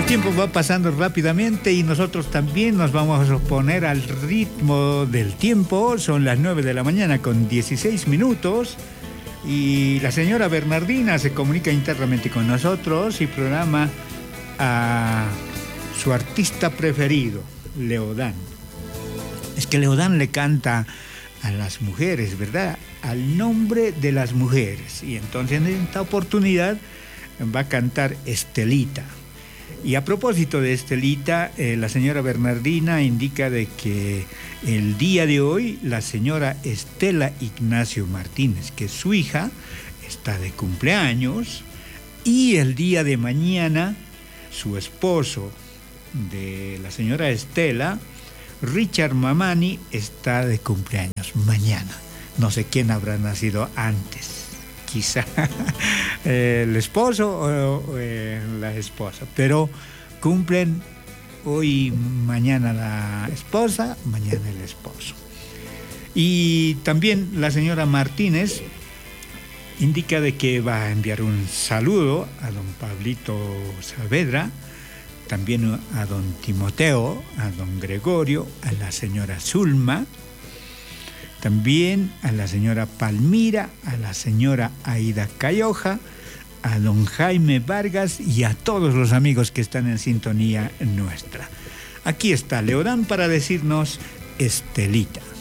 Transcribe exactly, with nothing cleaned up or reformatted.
tiempo va pasando rápidamente y nosotros también nos vamos a poner al ritmo del tiempo. Son las nueve de la mañana con dieciséis minutos y la señora Bernardina se comunica internamente con nosotros y programa a su artista preferido, Leodán. Es que Leodán le canta a las mujeres, ¿verdad? Al nombre de las mujeres. Y entonces en esta oportunidad va a cantar Estelita. Y a propósito de Estelita, eh, la señora Bernardina indica de que el día de hoy la señora Estela Ignacio Martínez, que es su hija, está de cumpleaños, y el día de mañana su esposo de la señora Estela, Richard Mamani, está de cumpleaños mañana. No sé quién habrá nacido antes. Quizá el esposo o eh, la esposa, pero cumplen hoy, mañana la esposa, mañana el esposo. Y también la señora Martínez indica de que va a enviar un saludo a don Pablito Saavedra, también a don Timoteo, a don Gregorio, a la señora Zulma, también a la señora Palmira, a la señora Aida Cayoja, a don Jaime Vargas y a todos los amigos que están en sintonía nuestra. Aquí está Leodán para decirnos Estelita.